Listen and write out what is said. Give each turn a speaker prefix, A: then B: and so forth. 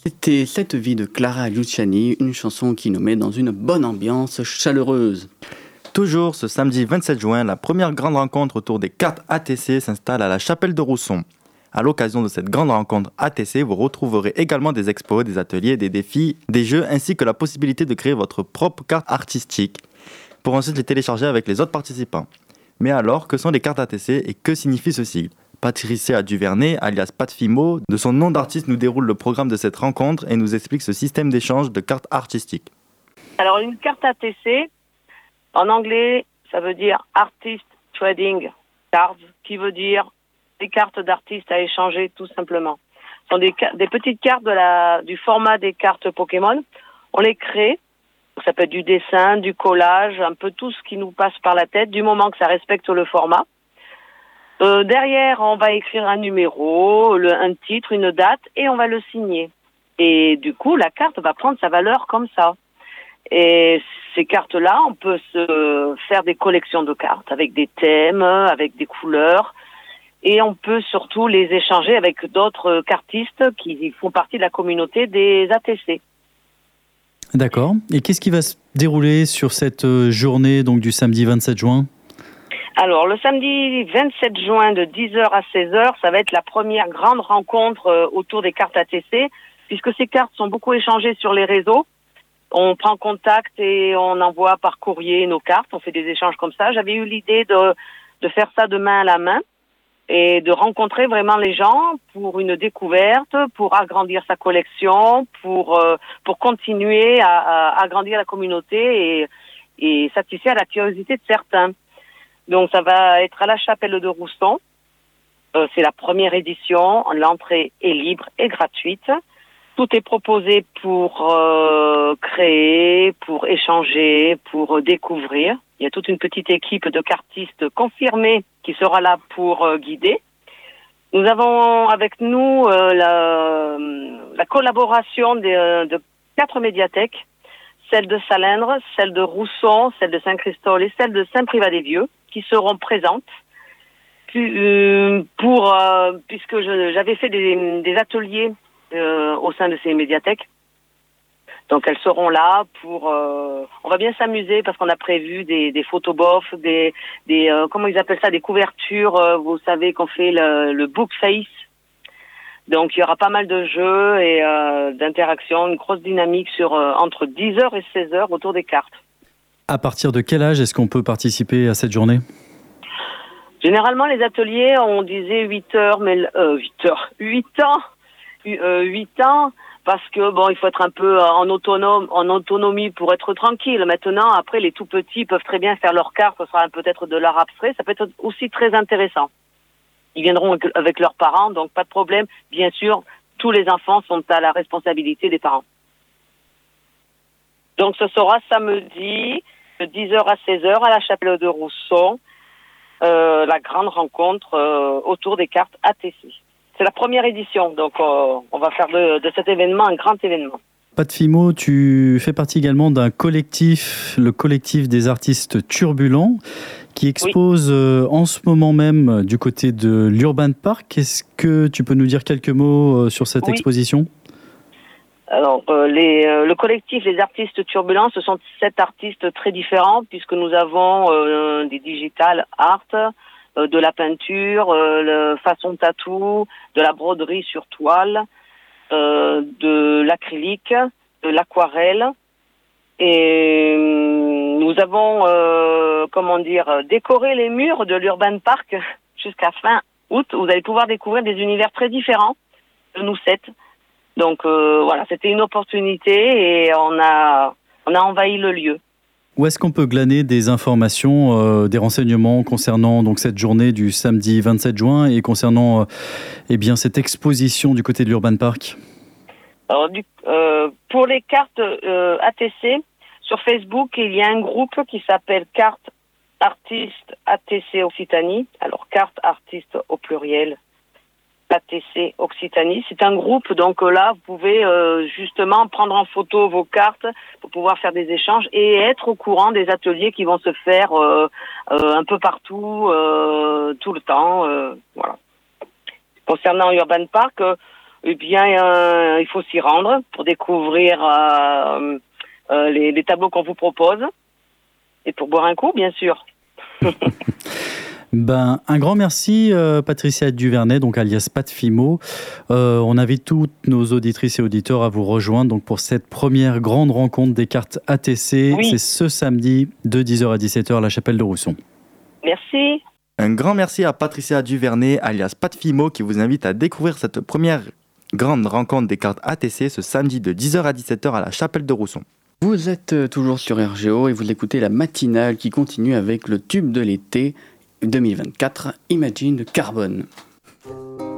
A: C'était Cette vie de Clara Luciani, une chanson qui nous met dans une bonne ambiance chaleureuse.
B: Toujours ce samedi 27 juin, la première grande rencontre autour des cartes ATC s'installe à la Chapelle de Rousson. À l'occasion de cette grande rencontre ATC, vous retrouverez également des expos, des ateliers, des défis, des jeux ainsi que la possibilité de créer votre propre carte artistique pour ensuite les télécharger avec les autres participants. Mais alors, que sont les cartes ATC et que signifie ce sigle ? Patricia Duvernay, alias Pat Fimo, de son nom d'artiste, nous déroule le programme de cette rencontre et nous explique ce système d'échange de cartes artistiques.
C: Alors, une carte ATC, en anglais, ça veut dire Artist Trading Cards, qui veut dire des cartes d'artistes à échanger, tout simplement. Ce sont des petites cartes du format des cartes Pokémon. On les crée. Ça peut être du dessin, du collage, un peu tout ce qui nous passe par la tête, du moment que ça respecte le format. Derrière, on va écrire un numéro, un titre, une date, et on va le signer. Et du coup, la carte va prendre sa valeur comme ça. Et ces cartes-là, on peut se faire des collections de cartes avec des thèmes, avec des couleurs. Et on peut surtout les échanger avec d'autres cartistes qui font partie de la communauté des ATC.
D: D'accord. Et qu'est-ce qui va se dérouler sur cette journée donc, du samedi 27 juin ?
C: Alors, le samedi 27 juin de 10h à 16h, ça va être la première grande rencontre autour des cartes ATC, puisque ces cartes sont beaucoup échangées sur les réseaux. On prend contact et on envoie par courrier nos cartes, on fait des échanges comme ça. J'avais eu l'idée de faire ça de main à la main et de rencontrer vraiment les gens pour une découverte, pour agrandir sa collection, pour continuer à agrandir la communauté et satisfaire la curiosité de certains. Donc ça va être à la Chapelle de Rousson. C'est la première édition. L'entrée est libre et gratuite. Tout est proposé pour créer, pour échanger, pour découvrir. Il y a toute une petite équipe de cartistes confirmés qui sera là pour guider. Nous avons avec nous la collaboration de 4 médiathèques, celle de Salindre, celle de Rousson, celle de Saint-Christol et celle de Saint-Privat-des-Vieux, qui seront présentes puisque j'avais fait des ateliers au sein de ces médiathèques. Donc elles seront là pour... on va bien s'amuser parce qu'on a prévu des photobooths, comment ils appellent ça, des couvertures, vous savez qu'on fait le book face. Donc il y aura pas mal de jeux et d'interactions, une grosse dynamique entre 10h et 16h autour des cartes.
D: À partir de quel âge est-ce qu'on peut participer à cette journée ?
C: Généralement, les ateliers, on disait 8 heures, mais 8 ans, parce que bon, il faut être un peu en autonomie pour être tranquille. Maintenant, après, les tout petits peuvent très bien faire leurs cartes, ce sera peut-être de l'art abstrait, ça peut être aussi très intéressant. Ils viendront avec leurs parents, donc pas de problème. Bien sûr, tous les enfants sont à la responsabilité des parents. Donc ce sera samedi de 10h à 16h à la Chapelle de Rousson, la grande rencontre autour des cartes ATC. C'est la première édition, donc on va faire de cet événement un grand événement.
D: Pat Fimo, tu fais partie également d'un collectif, le collectif des artistes turbulents, qui expose en ce moment même du côté de l'Urban Park. Est-ce que tu peux nous dire quelques mots sur cette exposition ?
C: Alors, le collectif des artistes turbulents, ce sont 7 artistes très différents, puisque nous avons des digital art, de la peinture, façon tatou, de la broderie sur toile, de l'acrylique, de l'aquarelle. Et nous avons, décoré les murs de l'Urban Park jusqu'à fin août. Vous allez pouvoir découvrir des univers très différents de nous 7. Donc voilà, c'était une opportunité et on a envahi le lieu.
D: Où est-ce qu'on peut glaner des informations, des renseignements concernant donc cette journée du samedi 27 juin et concernant cette exposition du côté de l'Urban Park ? Alors,
C: pour les cartes ATC, sur Facebook, il y a un groupe qui s'appelle Cartes Artistes ATC Occitanie. Alors, Cartes Artistes au pluriel, ATC Occitanie. C'est un groupe, donc là, vous pouvez justement prendre en photo vos cartes pour pouvoir faire des échanges et être au courant des ateliers qui vont se faire un peu partout, tout le temps. Voilà. Concernant Urban Park, Eh bien, il faut s'y rendre pour découvrir les tableaux qu'on vous propose et pour boire un coup, bien sûr.
D: Un grand merci Patricia Duvernay, donc alias Pat Fimo. On invite toutes nos auditrices et auditeurs à vous rejoindre donc pour cette première grande rencontre des cartes ATC.
C: Oui.
D: C'est ce samedi de 10h à 17h à la Chapelle de Rousson.
C: Merci.
B: Un grand merci à Patricia Duvernay, alias Pat Fimo, qui vous invite à découvrir cette première grande rencontre des cartes ATC ce samedi de 10h à 17h à la Chapelle de Rousson.
A: Vous êtes toujours sur RGO et vous écoutez la matinale qui continue avec le tube de l'été 2024, Imagine de Carbone.